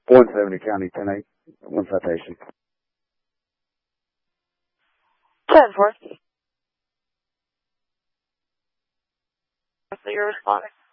170 County, 10-8, 1 citation. 10-4. So you're responding.